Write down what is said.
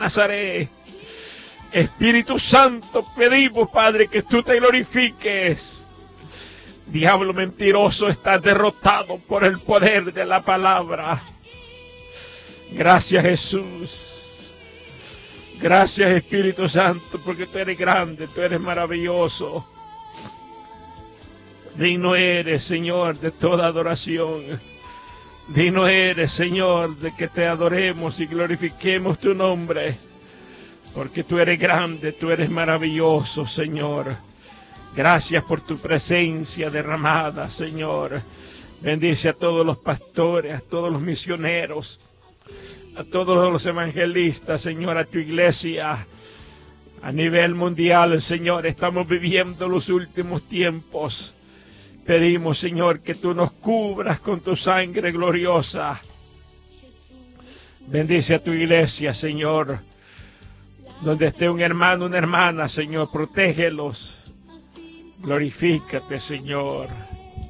Nazaret. Espíritu Santo, pedimos, Padre, que tú te glorifiques. Diablo mentiroso, estás derrotado por el poder de la palabra. Gracias, Jesús. Gracias, Espíritu Santo, porque tú eres grande, tú eres maravilloso. Digno eres, Señor, de toda adoración. Digno eres, Señor, de que te adoremos y glorifiquemos tu nombre. Porque tú eres grande, tú eres maravilloso, Señor. Gracias por tu presencia derramada, Señor. Bendice a todos los pastores, a todos los misioneros, a todos los evangelistas, Señor, a tu iglesia. A nivel mundial, Señor, estamos viviendo los últimos tiempos. Pedimos, Señor, que tú nos cubras con tu sangre gloriosa. Bendice a tu iglesia, Señor. Donde esté un hermano, una hermana, Señor, protégelos. Glorifícate, Señor.